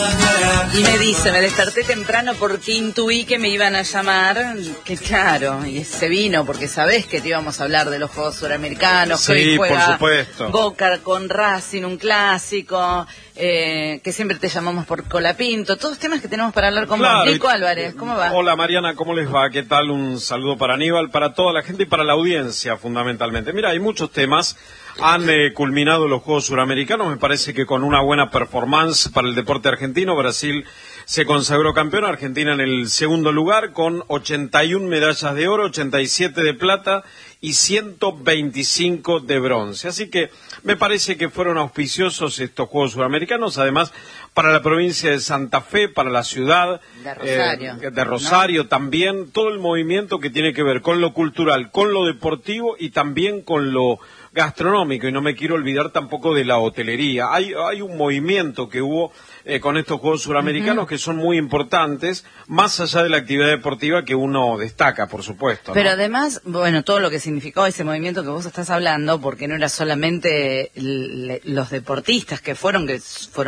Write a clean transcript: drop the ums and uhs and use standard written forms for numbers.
Y me dice, me desperté temprano porque intuí que me iban a llamar, que claro, y se vino porque sabés que te íbamos a hablar de los Juegos Suramericanos, sí, que hoy juega por supuesto. Boca con Racing, un clásico, que siempre te llamamos por Colapinto, todos temas que tenemos para hablar con vos. Nico Álvarez, ¿cómo va? Hola Mariana, ¿cómo les va? ¿Qué tal? Un saludo para Aníbal, para toda la gente y para la audiencia fundamentalmente. Mira, hay muchos temas. Han culminado los Juegos Suramericanos, me parece que con una buena performance para el deporte argentino. Brasil se consagró campeón, Argentina en el segundo lugar con 81 medallas de oro, 87 de plata y 125 de bronce. Así que me parece que fueron auspiciosos estos Juegos Suramericanos, además para la provincia de Santa Fe, para la ciudad de Rosario, ¿no? También todo el movimiento que tiene que ver con lo cultural, con lo deportivo y también con lo gastronómico, y no me quiero olvidar tampoco de la hotelería. Hay un movimiento que hubo con estos Juegos Suramericanos que son muy importantes, más allá de la actividad deportiva que uno destaca, por supuesto, ¿no? Pero además, bueno, todo lo que significó ese movimiento que vos estás hablando, porque no era solamente los deportistas que fueron